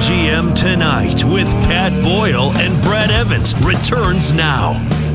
BetMGM Tonight with Pat Boyle and Brad Evans returns now.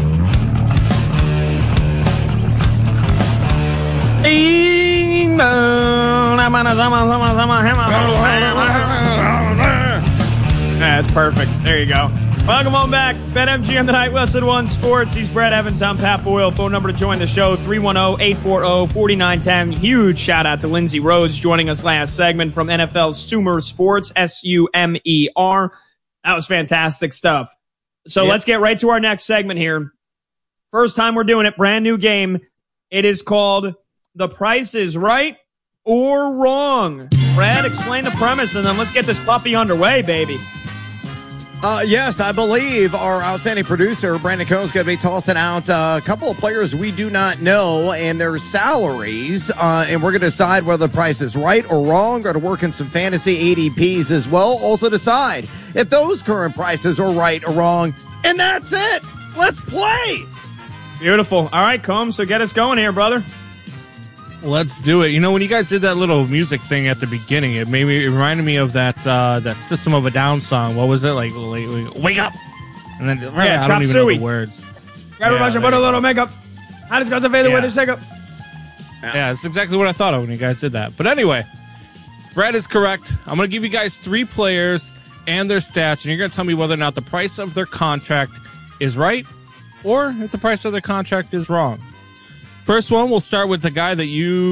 That's perfect. There you go. Welcome on back. BetMGM Tonight, Westwood One Sports. He's Brad Evans. I'm Pat Boyle. Phone number to join the show, 310-840-4910. Huge shout out to Lindsey Rhodes joining us last segment from NFL Sumer Sports, Sumer. That was fantastic stuff. So Let's get right to our next segment here. First time we're doing it, brand new game. It is called The Price is Right or Wrong. Brad, explain the premise, and then let's get this puppy underway, baby. Yes, I believe our outstanding producer, Brandon Cohn's going to be tossing out a couple of players we do not know and their salaries, and we're going to decide whether the price is right or wrong. Going to work in some fantasy ADPs as well. Also decide if those current prices are right or wrong. And that's it. Let's play. Beautiful. All right, Combs, so get us going here, brother. Let's do it. You know, when you guys did that little music thing at the beginning, it reminded me of that System of a Down song. What was it? Like wake up. And then I don't even know the words. Everybody put a little makeup. How does go fade away the shake up? Yeah, that's exactly what I thought of when you guys did that. But anyway, Brad is correct. I'm going to give you guys 3 players and their stats, and you're going to tell me whether or not the price of their contract is right or if the price of their contract is wrong. First one, we'll start with the guy that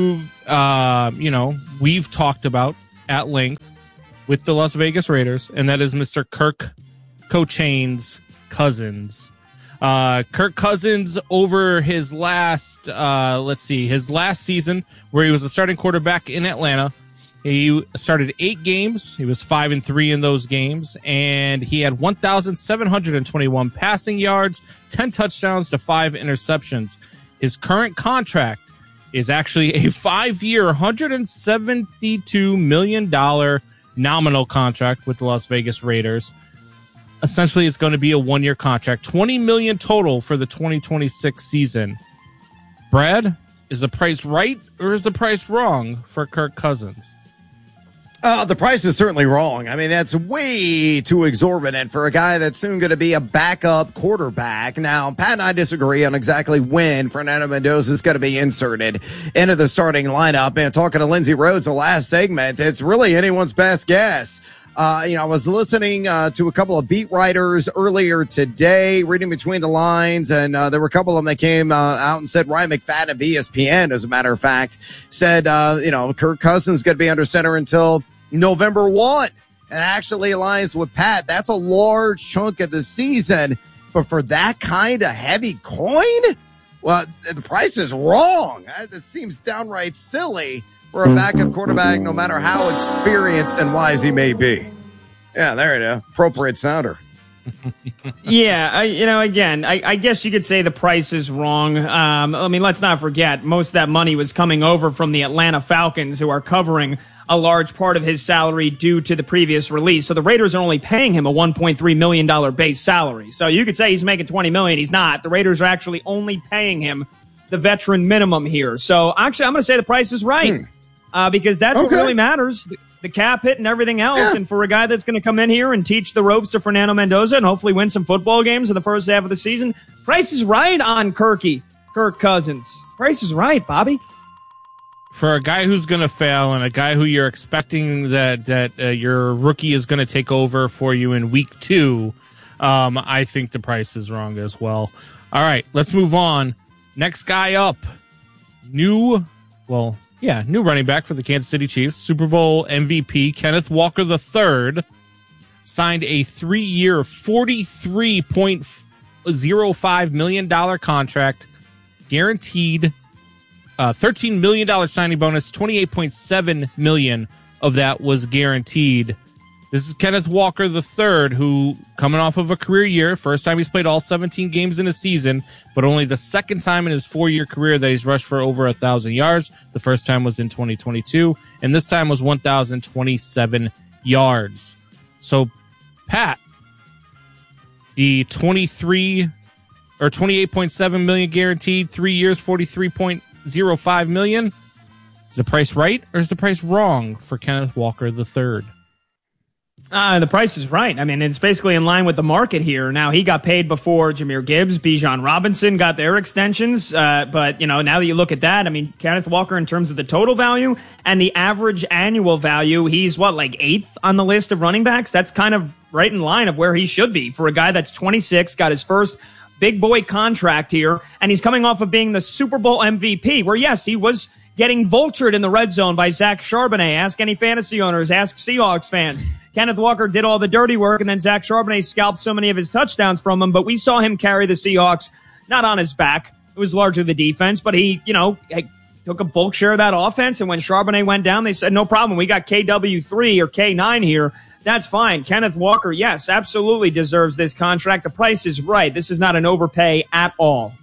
we've talked about at length with the Las Vegas Raiders, and that is Mr. Kirk Cousins. Kirk Cousins over his last season where he was a starting quarterback in Atlanta. He started 8 games. He was 5-3 in those games, and he had 1,721 passing yards, 10 touchdowns to 5 interceptions. His current contract is actually a 5-year, $172 million nominal contract with the Las Vegas Raiders. Essentially, it's going to be a 1-year contract, $20 million total for the 2026 season. Brad, is the price right or is the price wrong for Kirk Cousins? The price is certainly wrong. I mean, that's way too exorbitant for a guy that's soon going to be a backup quarterback. Now, Pat and I disagree on exactly when Fernando Mendoza is going to be inserted into the starting lineup. And talking to Lindsey Rhodes the last segment, it's really anyone's best guess. I was listening to a couple of beat writers earlier today, reading between the lines, and there were a couple of them that came out and said Ryan McFadden of ESPN, as a matter of fact, said, Kirk Cousins is going to be under center until November 1. And actually aligns with Pat. That's a large chunk of the season. But for that kind of heavy coin, well, the price is wrong. It seems downright silly for a backup quarterback, no matter how experienced and wise he may be. Yeah, there it is. Appropriate sounder. I guess you could say the price is wrong. Let's not forget, most of that money was coming over from the Atlanta Falcons, who are covering a large part of his salary due to the previous release. So the Raiders are only paying him a $1.3 million base salary. So you could say he's making $20 million. He's not. The Raiders are actually only paying him the veteran minimum here. So actually, I'm going to say the price is right. Because that's what really matters. The cap hit and everything else. Yeah. And for a guy that's going to come in here and teach the ropes to Fernando Mendoza and hopefully win some football games in the first half of the season, price is right on Kirk Cousins. Price is right, Bobby. For a guy who's going to fail and a guy who you're expecting that your rookie is going to take over for you in week 2, I think the price is wrong as well. All right, let's move on. Next guy up, new running back for the Kansas City Chiefs, Super Bowl MVP, Kenneth Walker III, signed a 3-year, $43.05 million contract, guaranteed $13 million signing bonus, $28.7 million of that was guaranteed. This is Kenneth Walker III, who, coming off of a career year, first time he's played all 17 games in a season, but only the second time in his 4-year career that he's rushed for over 1,000 yards. The first time was in 2022, and this time was 1,027 yards. So, Pat, the 28.7 million guaranteed, 3 years, $43.05 million. Is the price right or is the price wrong for Kenneth Walker III? The price is right. I mean, it's basically in line with the market here. Now, he got paid before Jahmyr Gibbs, Bijan Robinson got their extensions. But, now that you look at that, I mean, Kenneth Walker, in terms of the total value and the average annual value, he's like 8th on the list of running backs? That's kind of right in line of where he should be for a guy that's 26, got his first big boy contract here, and he's coming off of being the Super Bowl MVP, where, yes, he was getting vultured in the red zone by Zach Charbonnet. Ask any fantasy owners, ask Seahawks fans. Kenneth Walker did all the dirty work, and then Zach Charbonnet scalped so many of his touchdowns from him, but we saw him carry the Seahawks, not on his back. It was largely the defense, but he, took a bulk share of that offense, and when Charbonnet went down, they said, no problem, we got KW3 or K9 here. That's fine. Kenneth Walker, yes, absolutely deserves this contract. The price is right. This is not an overpay at all.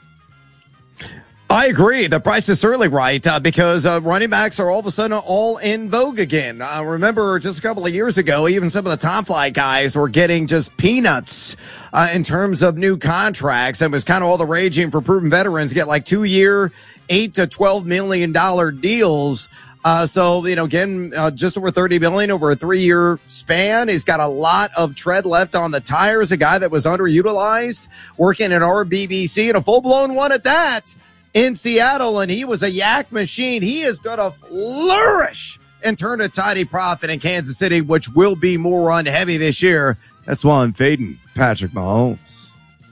I agree. The price is certainly right because running backs are all of a sudden all in vogue again. Remember just a couple of years ago, even some of the top flight guys were getting just peanuts in terms of new contracts. It was kind of all the raging for proven veterans get like 2-year, $8 to $12 million deals. So, again, just over $30 million over a 3-year span. He's got a lot of tread left on the tires. A guy that was underutilized, working at RBBC, and a full-blown one at that in Seattle. And he was a yak machine. He is going to flourish and turn a tidy profit in Kansas City, which will be more run heavy this year. That's why I'm fading Patrick Mahomes.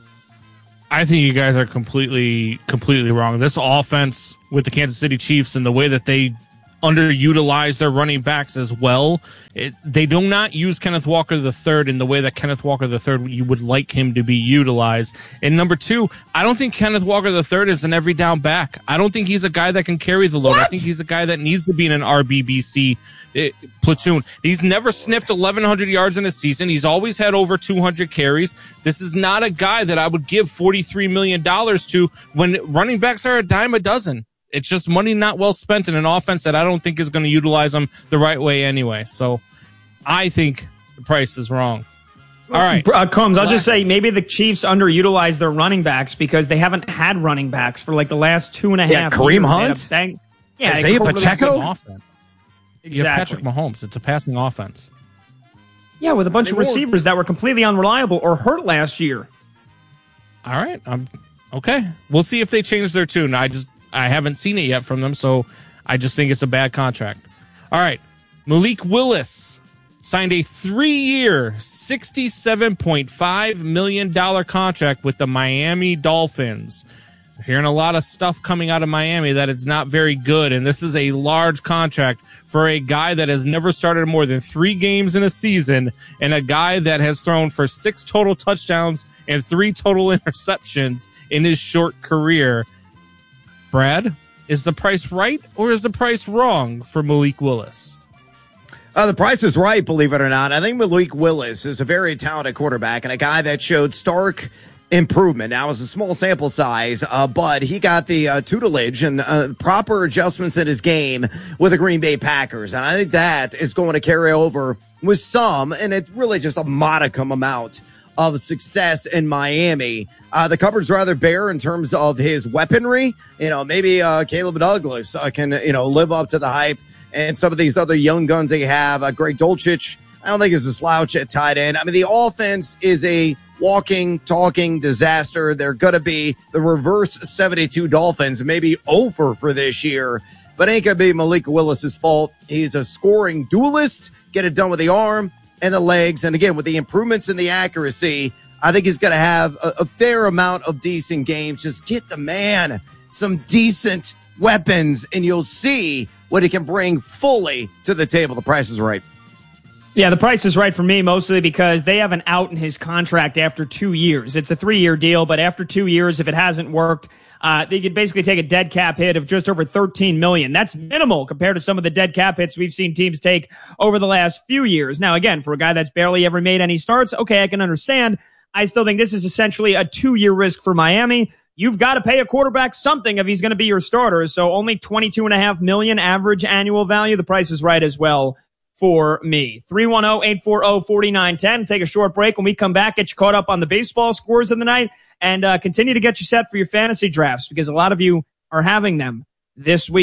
I think you guys are completely wrong. This offense with the Kansas City Chiefs and the way that they underutilize their running backs as well. They do not use Kenneth Walker III in the way that Kenneth Walker III you would like him to be utilized. And number two, I don't think Kenneth Walker III is an every down back. I don't think he's a guy that can carry the load. What? I think he's a guy that needs to be in an RBBC platoon. He's never sniffed 1,100 yards in a season. He's always had over 200 carries. This is not a guy that I would give $43 million to when running backs are a dime a dozen. It's just money not well spent in an offense that I don't think is going to utilize them the right way anyway. So I think the price is wrong. All right. Combs, I'll just say maybe the Chiefs underutilize their running backs because they haven't had running backs for like the last 2.5 years. Kareem Hunt? Isaiah Pacheco? Exactly. You have Patrick Mahomes. It's a passing offense. Yeah, with a bunch of receivers that were completely unreliable or hurt last year. All right. Okay. We'll see if they change their tune. I haven't seen it yet from them, so I just think it's a bad contract. All right. Malik Willis signed a 3-year, $67.5 million contract with the Miami Dolphins. We're hearing a lot of stuff coming out of Miami that it's not very good, and this is a large contract for a guy that has never started more than 3 games in a season and a guy that has thrown for 6 total touchdowns and 3 total interceptions in his short career. Brad, is the price right or is the price wrong for Malik Willis? The price is right, believe it or not. I think Malik Willis is a very talented quarterback and a guy that showed stark improvement. Now, it's a small sample size, but he got the tutelage and proper adjustments in his game with the Green Bay Packers. And I think that is going to carry over with some, and it's really just a modicum amount of success in Miami. The cupboard's rather bare in terms of his weaponry. Maybe Caleb Douglas can, live up to the hype. And some of these other young guns they have, Greg Dulcich, I don't think is a slouch at tight end. I mean, the offense is a walking, talking disaster. They're going to be the reverse 72 Dolphins, maybe over for this year. But ain't going to be Malik Willis's fault. He's a scoring duelist. Get it done with the arm and the legs. And again, with the improvements in the accuracy, I think he's going to have a fair amount of decent games. Just get the man some decent weapons, and you'll see what he can bring fully to the table. The price is right. Yeah, the price is right for me, mostly because they have an out in his contract after 2 years. It's a 3-year deal, but after 2 years, if it hasn't worked, they could basically take a dead cap hit of just over $13 million. That's minimal compared to some of the dead cap hits we've seen teams take over the last few years. Now, again, for a guy that's barely ever made any starts, okay, I can understand. I still think this is essentially a 2-year risk for Miami. You've got to pay a quarterback something if he's going to be your starter. So only $22.5 million average annual value. The price is right as well for me. 310-840-4910. Take a short break. When we come back, get you caught up on the baseball scores of the night and continue to get you set for your fantasy drafts because a lot of you are having them this week.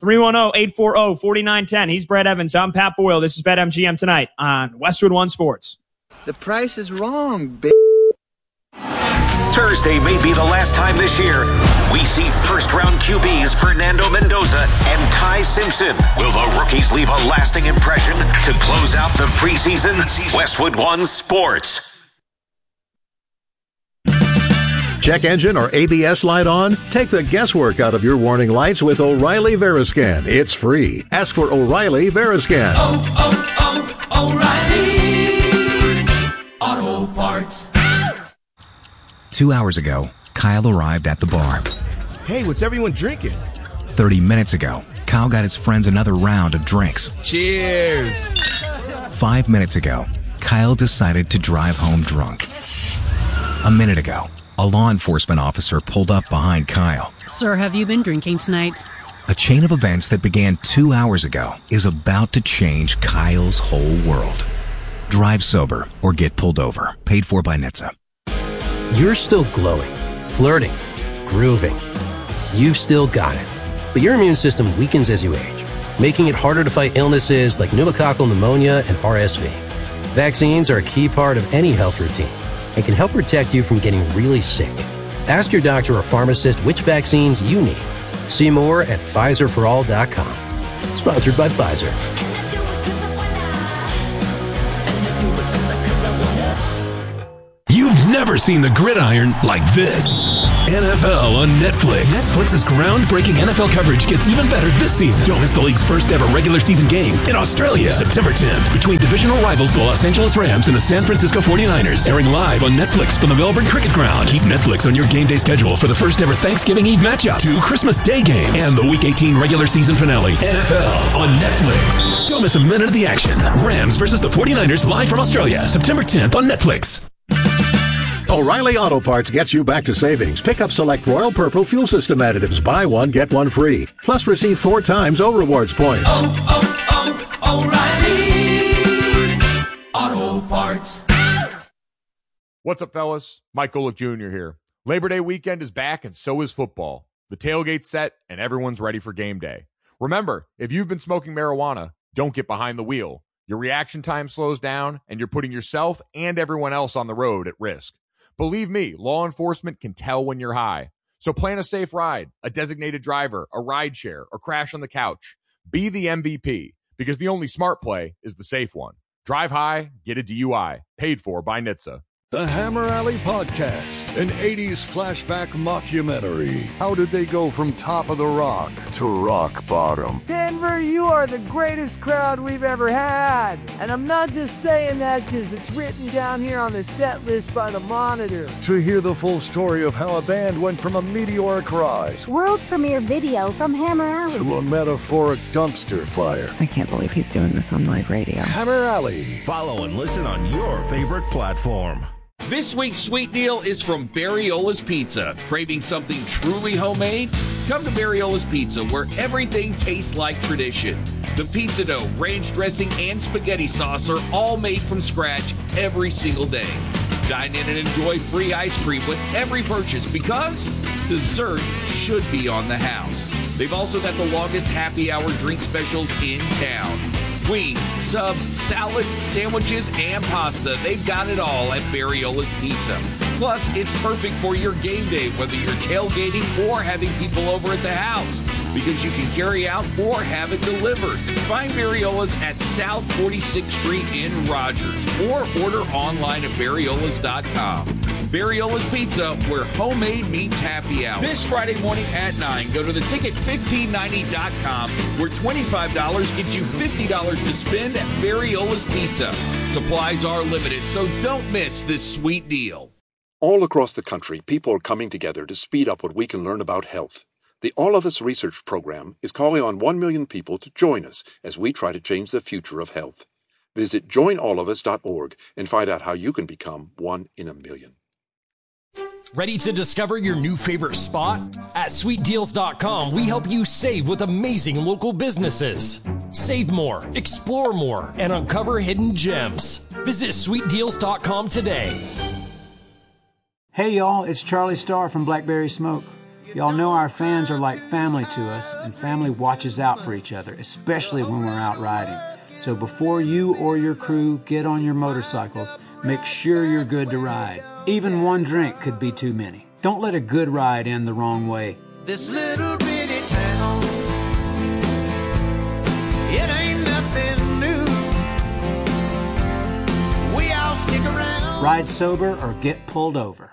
310-840-4910. He's Brad Evans. I'm Pat Boyle. This is BetMGM tonight on Westwood One Sports. The price is wrong, bitch. Thursday may be the last time this year we see first-round QBs Fernando Mendoza and Ty Simpson. Will the rookies leave a lasting impression to close out the preseason? Westwood One Sports. Check engine or ABS light on? Take the guesswork out of your warning lights with O'Reilly Veriscan. It's free. Ask for O'Reilly Veriscan. O'Reilly Auto Parts. 2 hours ago, Kyle arrived at the bar. Hey, what's everyone drinking? 30 minutes ago, Kyle got his friends another round of drinks. Cheers! 5 minutes ago, Kyle decided to drive home drunk. A minute ago, a law enforcement officer pulled up behind Kyle. Sir, have you been drinking tonight? A chain of events that began 2 hours ago is about to change Kyle's whole world. Drive sober or get pulled over. Paid for by NHTSA. You're still glowing, flirting, grooving. You've still got it. But your immune system weakens as you age, making it harder to fight illnesses like pneumococcal pneumonia and RSV. Vaccines are a key part of any health routine and can help protect you from getting really sick. Ask your doctor or pharmacist which vaccines you need. See more at PfizerForAll.com. Sponsored by Pfizer. You've never seen the gridiron like this. NFL on Netflix. Netflix's groundbreaking NFL coverage gets even better this season. Don't miss the league's first ever regular season game in Australia, September 10th, between divisional rivals the Los Angeles Rams and the San Francisco 49ers. Airing live on Netflix from the Melbourne Cricket Ground. Keep Netflix on your game day schedule for the first ever Thanksgiving Eve matchup, 2 Christmas Day games, and the Week 18 regular season finale. NFL on Netflix. Don't miss a minute of the action. Rams versus the 49ers live from Australia, September 10th on Netflix. O'Reilly Auto Parts gets you back to savings. Pick up select Royal Purple fuel system additives. Buy one, get one free. Plus receive 4 times O-Rewards points. O'Reilly Auto Parts. What's up, fellas? Mike Golick Jr. here. Labor Day weekend is back, and so is football. The tailgate's set, and everyone's ready for game day. Remember, if you've been smoking marijuana, don't get behind the wheel. Your reaction time slows down, and you're putting yourself and everyone else on the road at risk. Believe me, law enforcement can tell when you're high. So plan a safe ride, a designated driver, a ride share, or crash on the couch. Be the MVP, because the only smart play is the safe one. Drive high, get a DUI. Paid for by NHTSA. The Hammer Alley Podcast, an 80s flashback mockumentary. How did they go from top of the rock to rock bottom? Denver, you are the greatest crowd we've ever had. And I'm not just saying that because it's written down here on the set list by the Monitor. To hear the full story of how a band went from a meteoric rise, world premiere video from Hammer Alley, to a metaphoric dumpster fire. I can't believe he's doing this on live radio. Hammer Alley. Follow and listen on your favorite platform. This week's sweet deal is from Barriola's Pizza. Craving something truly homemade? Come to Barriola's Pizza, where everything tastes like tradition. The pizza dough, ranch dressing, and spaghetti sauce are all made from scratch every single day. Dine in and enjoy free ice cream with every purchase, because dessert should be on the house. They've also got the longest happy hour drink specials in town. Wings, subs, salads, sandwiches, and pasta. They've got it all at Barriola's Pizza. Plus, it's perfect for your game day, whether you're tailgating or having people over at the house, because you can carry out or have it delivered. Find Barriola's at South 46th Street in Rogers, or order online at barriolas.com. Barriola's Pizza, where homemade meets happy hour. This Friday morning at 9, go to the ticket1590.com, where $25 gets you $50 to spend at Barriola's Pizza. Supplies are limited, so don't miss this sweet deal. All across the country, people are coming together to speed up what we can learn about health. The All of Us Research Program is calling on 1 million people to join us as we try to change the future of health. Visit joinallofus.org and find out how you can become 1 in a million. Ready to discover your new favorite spot? At sweetdeals.com, we help you save with amazing local businesses. Save more, explore more, and uncover hidden gems. Visit sweetdeals.com today. Hey y'all, it's Charlie Starr from Blackberry Smoke. Y'all know our fans are like family to us, and family watches out for each other, especially when we're out riding. So before you or your crew get on your motorcycles, make sure you're good to ride. Even one drink could be too many. Don't let a good ride end the wrong way. This little bitty town, it ain't nothing new. We all stick around. Ride sober or get pulled over.